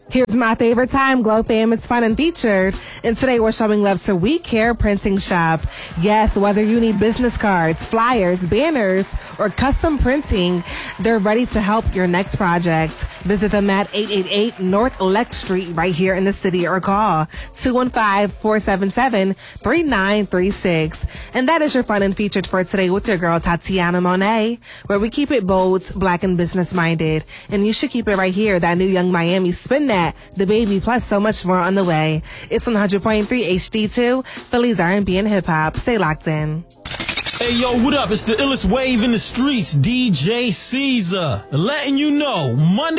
Here's my favorite time, Glow Fam. It's fun and featured. And today we're showing love to We Care Printing Shop. Yes, whether you need business cards, flyers, banners, or custom printing, they're ready to help your next project. Visit them at 888 North Lex Street right here in the city or call 215-477-3936. And that is your fun and featured for today with your girl Tatiana Monet, where we keep it bold, black, and business minded. And you should keep it right here. That new Young Miami Spin That, the baby, plus so much more on the way. It's 100.3 HD2, Philly's R&B and hip hop. Stay locked in. Hey, yo, what up? It's the illest wave in the streets, DJ Caesar. Letting you know, Monday